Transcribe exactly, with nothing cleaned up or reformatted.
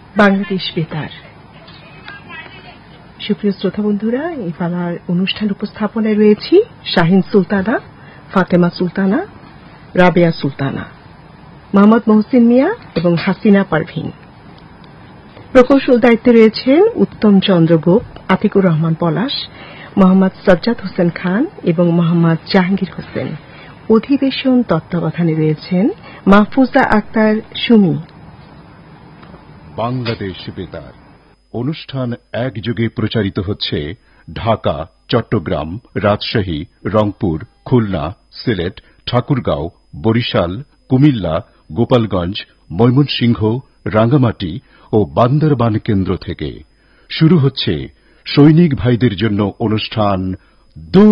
বাংলাদেশ বেতার। সুপ্রিয় শ্রোতা বন্ধুরা, এই পালার অনুষ্ঠান উপস্থাপনায় রয়েছি শাহিন সুলতানা, ফাতেমা সুলতানা, রাবেয়া সুলতানা, মোহাম্মদ মহসিন মিয়া এবং হাসিনা পারভিন। প্রকৌশল দায়িত্বে রয়েছেন উত্তম চন্দ্র গোপ, আতিকুর রহমান পলাশ, মোহাম্মদ সাজ্জাদ হোসেন খান এবং মোহাম্মদ জাহাঙ্গীর হোসেন। অধিবেশন তত্ত্বাবধানে রয়েছেন মাহফুজা আক্তার সুমি। বাংলাদেশ বেতার অনুষ্ঠান একযোগে প্রচারিত হচ্ছে ঢাকা, চট্টগ্রাম, রাজশাহী, রংপুর, খুলনা, সিলেট, ঠাকুরগাঁও, বরিশাল, কুমিল্লা, গোপালগঞ্জ, ময়মনসিংহ, রাঙ্গামাটি ও বান্দরবান কেন্দ্র থেকে। শুরু হচ্ছে সৈনিক ভাইদের জন্য অনুষ্ঠান